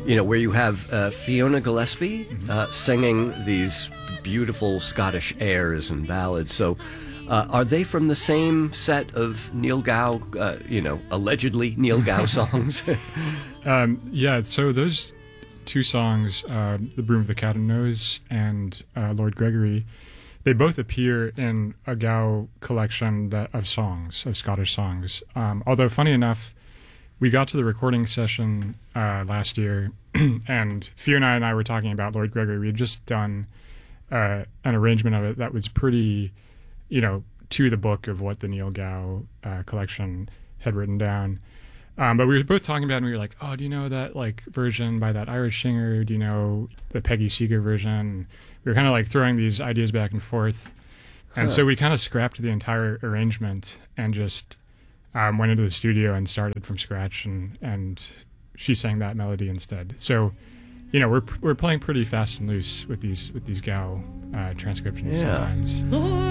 where you have Fiona Gillespie singing these beautiful Scottish airs and ballads. So are they from the same set of Neil Gow, allegedly Neil Gow songs? Yeah, so those two songs, The Broom of the Cat and Nose and Lord Gregory, they both appear in a Gow collection of songs, of Scottish songs. Although, funny enough, we got to the recording session last year, and Fiona and I were talking about Lord Gregory. We had just done an arrangement of it that was pretty, to the book of what the Neil Gow collection had written down. But we were both talking about it, and we were like, oh, do you know that version by that Irish singer? Do you know the Peggy Seeger version? We were kind of throwing these ideas back and forth. And so we kind of scrapped the entire arrangement and just went into the studio and started from scratch, and she sang that melody instead. So, we're playing pretty fast and loose with these Gow transcriptions sometimes. Lord